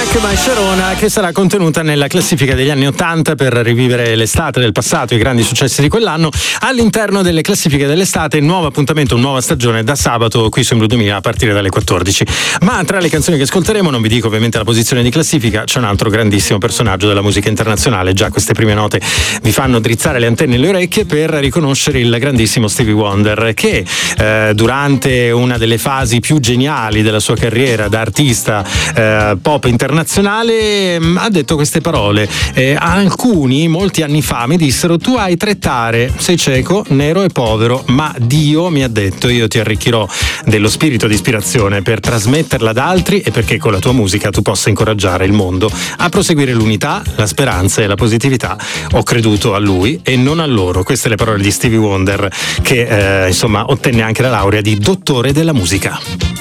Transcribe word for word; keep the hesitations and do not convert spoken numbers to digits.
Wreck My Sharona, che sarà contenuta nella classifica degli anni ottanta per rivivere l'estate del passato, i grandi successi di quell'anno. All'interno delle classifiche dell'estate, nuovo appuntamento, nuova stagione da sabato qui su Blu duemila a partire dalle quattordici. Ma tra le canzoni che ascolteremo, non vi dico ovviamente la posizione di classifica, c'è un altro grandissimo personaggio della musica internazionale. Già queste prime note vi fanno drizzare le antenne e le orecchie per riconoscere il grandissimo Stevie Wonder, che eh, durante una delle fasi più geniali della sua carriera da artista eh, pop internazionale mh, ha detto queste parole. Eh, alcuni molti anni fa mi dissero: tu hai tre tare, sei cieco, nero e povero, ma Dio mi ha detto io ti arricchirò dello spirito di ispirazione per trasmetterla ad altri e perché con la tua musica tu possa incoraggiare il mondo a proseguire l'unità, la speranza e la positività. Ho creduto a lui e non a loro. Queste le parole di Stevie Wonder, che eh, insomma ottenne anche la laurea di dottore della musica.